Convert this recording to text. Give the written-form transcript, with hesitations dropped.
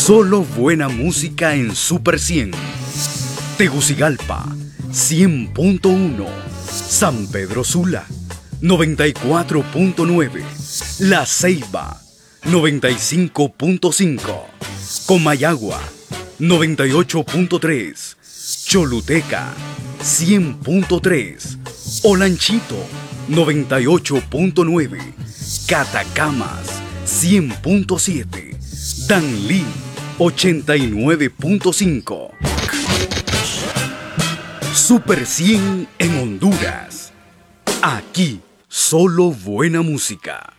Solo buena música en Super 100. Tegucigalpa, 100.1. San Pedro Sula, 94.9. La Ceiba, 95.5. Comayagua, 98.3. Choluteca, 100.3. Olanchito, 98.9. Catacamas, 100.7. Danlí, 89.5. Super 100 en Honduras. Aquí, solo buena música.